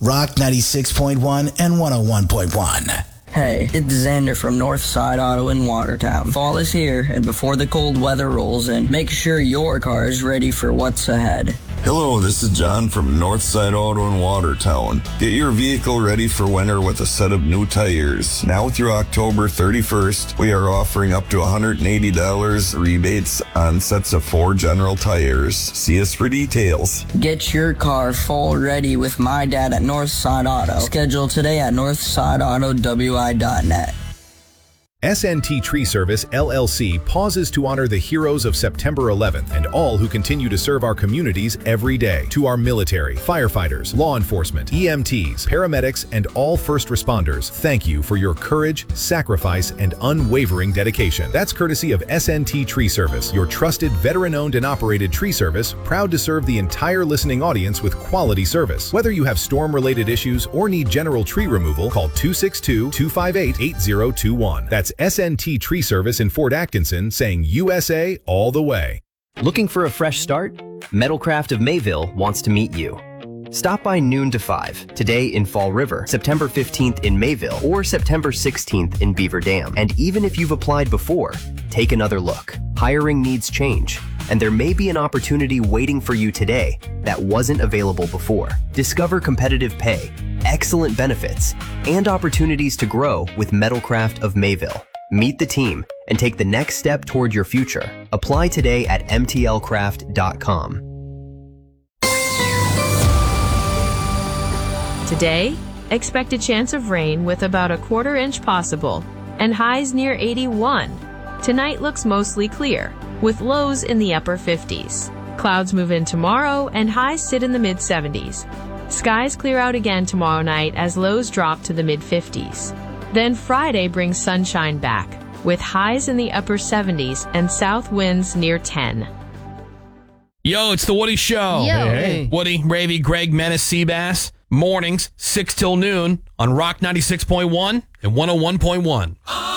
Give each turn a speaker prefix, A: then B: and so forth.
A: Rock 96.1 and 101.1.
B: Hey, it's Xander from Northside Auto in Watertown. Fall is here, and before the cold weather rolls in, make sure your car is ready for what's ahead.
C: Hello, this is John from Northside Auto in Watertown. Get your vehicle ready for winter with a set of new tires. Now through October 31st, we are offering up to $180 rebates on sets of 4 general tires. See us for details.
B: Get your car full ready with my dad at Northside Auto. Schedule today at northsideautowi.net.
D: SNT Tree Service, LLC pauses to honor the heroes of September 11th and all who continue to serve our communities every day. To our military, firefighters, law enforcement, EMTs, paramedics, and all first responders, thank you for your courage, sacrifice, and unwavering dedication. That's courtesy of SNT Tree Service, your trusted veteran-owned and operated tree service, proud to serve the entire listening audience with quality service. Whether you have storm-related issues or need general tree removal, call 262-258-8021. That's SNT Tree Service in Fort Atkinson, saying USA all the way.
E: Looking for a fresh start? Metalcraft of Mayville wants to meet you. Stop by noon to 5, today in Fall River, September 15th in Mayville, or September 16th in Beaver Dam. And even if you've applied before, take another look. Hiring needs change, and there may be an opportunity waiting for you today that wasn't available before. Discover competitive pay, excellent benefits, and opportunities to grow with Metalcraft of Mayville. Meet the team and take the next step toward your future. Apply today at mtlcraft.com.
F: Today, expect a chance of rain with about a quarter inch possible and highs near 81. Tonight looks mostly clear, with lows in the upper 50s. Clouds move in tomorrow and highs sit in the mid-70s. Skies clear out again tomorrow night as lows drop to the mid-50s. Then Friday brings sunshine back, with highs in the upper 70s and south winds near 10.
G: Yo, it's the Woody Show.
H: Yo. Hey.
G: Woody, Ravy, Greg, Menace, Seabass. Mornings, 6 till noon on Rock 96.1 and 101.1.